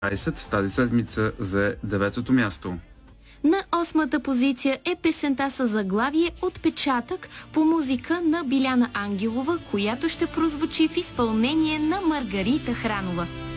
20 тази седмица за деветото място. На 8-та позиция е песента със заглавие "Отпечатък" по музика на Биляна Ангелова, която ще прозвучи в изпълнение на Маргарита Хранова.